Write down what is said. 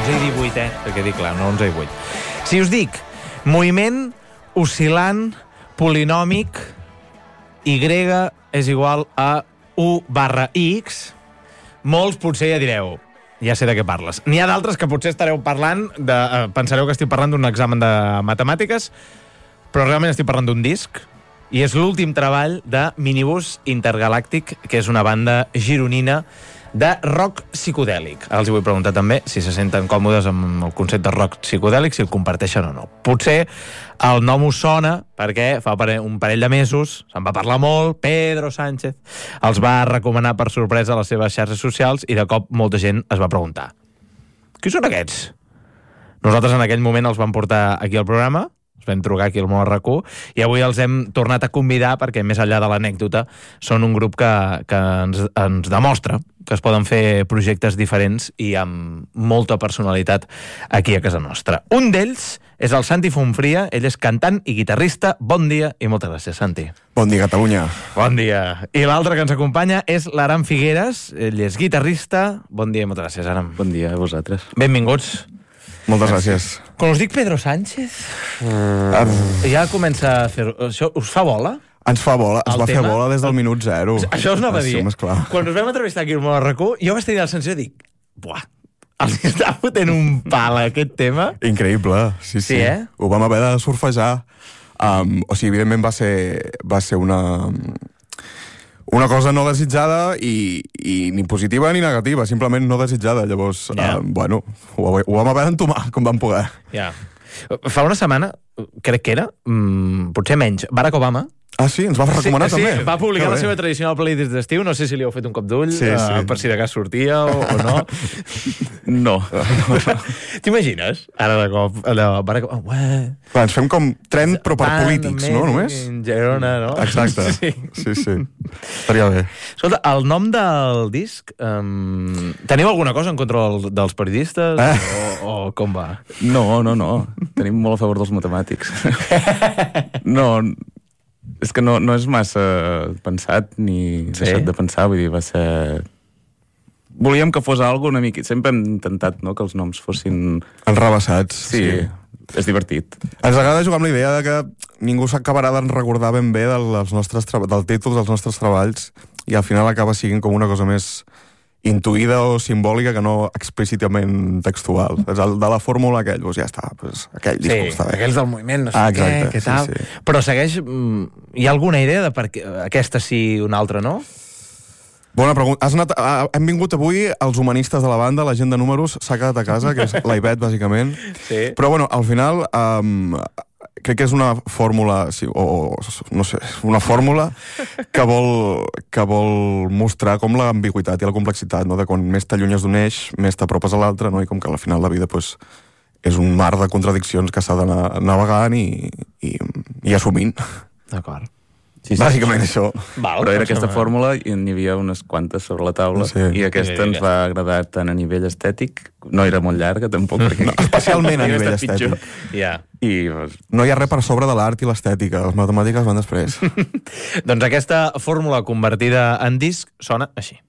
11 i 18, perquè dic clar, no 11 i 8. Si us dic moviment oscil·lant polinòmic Y és igual a 1/x, molts potser ja direu, ja sé de què parles. N'hi ha d'altres que potser estareu parlant, pensareu que estic parlant d'un examen de matemàtiques, però realment estic parlant d'un disc, i és l'últim treball de Minibus Intergalàctic, que és una banda gironina de rock psicodèlic. Els vull preguntar també si se senten còmodes amb el concepte de rock psicodèlic, si el comparteixen o no. Potser el nom us sona perquè fa un parell de mesos se'n va parlar molt, Pedro Sánchez els va recomanar per sorpresa a les seves xarxes socials i de cop molta gent es va preguntar: qui són aquests? Nosaltres en aquell moment els vam portar aquí al programa, els vam trucar aquí al Món RAC1 i avui els hem tornat a convidar perquè, més enllà de l'anècdota, són un grup que ens demostra que es poden fer projectes diferents i amb molta personalitat aquí a casa nostra. Un d'ells és el Santi Fonfria, ell és cantant i guitarrista. Bon dia i moltes gràcies, Santi. Bon dia, Catalunya. Bon dia. I l'altre que ens acompanya és l'Aram Figueres, ell és guitarrista. Bon dia i moltes gràcies, Aram. Bon dia a vosaltres. Benvinguts. Moltes gràcies. Quan us dic Pedro Sánchez, ja comença a fer... Això us fa bola? Ens fa bola, es va fer bola des del minut 0. Això us anava a dir. Clar. Quan us vam entrevistar aquí al Món RAC1, jo vaig tenir la sensació de dir, buah, els està fotent un pal a aquest tema. Increïble, sí. Sí, eh? Ho vam haver de surfejar. O sigui, evidentment va ser una cosa no desitjada i ni positiva ni negativa, simplement no desitjada. Llavors, bueno, ho vam haver d'entomar com vam poder. Ja. Fa una setmana, crec que era, potser menys, Barack Obama. Ah, sí? Ens va recomanar també? Sí, va publicar la seva tradicional playlist d'estiu, no sé si li heu fet un cop d'ull, per si de cas sortia o no. No. T'imagines? Ara de cop, allò, Barack Obama... Clar, ens fem com tren, però per polítics, no, només? Girona, no? Exacte. Sí. Estaria bé. Escolta, el nom del disc... teniu alguna cosa en contra dels periodistes? O com va? No. Tenim molt a favor dels matemàtics. No, és que no és massa pensat ni deixat de pensar, vull dir, va ser... Volíem que fos una mica... Sempre hem intentat, no?, que els noms fossin... Enrevessats. Sí, és divertit. Ens agrada jugar amb la idea de que ningú s'acabarà de recordar ben bé del títol dels nostres treballs i al final acaba siguent com una cosa més intuïda o simbòlica que no explícitament textual. De la fórmula aquell, doncs ja està, aquell disc està bé. Aquells del moviment, no sé què tal. Sí. Però segueix... Hi ha alguna idea de per què aquesta sí i una altra no? Bona pregunta. Hem vingut avui els humanistes de la banda, la gent de números s'ha quedat a casa, que és l'Ivet, bàsicament. Sí. Però, bueno, al final... crec que és una fórmula, no sé, una fórmula que vol mostrar com l'ambigüitat i la complexitat, no? De quan més t'allunyes d'un eix, més t'apropes a l'altre, no? I com que al final la vida és un mar de contradiccions que s'ha d'anar navegant i assumint. D'acord. Sí. Bàsicament això. Però era aquesta fórmula i n'hi havia unes quantes sobre la taula i aquesta ens va agradar tant a nivell estètic, no era molt llarga tampoc, perquè... Especialment a nivell estètic. No hi ha res per sobre de l'art i l'estètica, les matemàtiques van després. Doncs aquesta fórmula convertida en disc sona així.